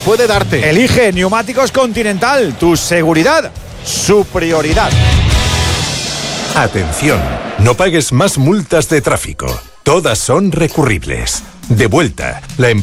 puede darte. Elige Neumáticos Continental, tu seguridad, su prioridad. Atención, no pagues más multas de tráfico. Todas son recurribles. De vuelta, la